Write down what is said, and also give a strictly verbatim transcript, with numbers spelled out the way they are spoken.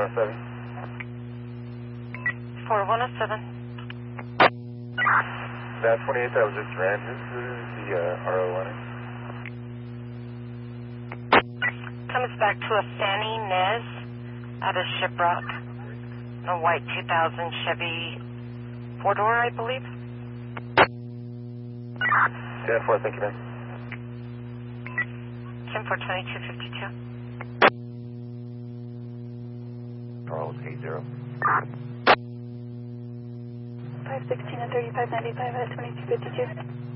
oh seven. four one oh seven. That twenty-eight, that was just ran. This is the uh, R O one. Comes back to a Fanny Nez out of Shiprock. A white two thousand Chevy four-door, I believe. ten four, thank you, man. ten four twenty-two fifty-two. Charles, eight zero. five sixteen and thirty-five ninety-five at twenty-two fifty-two.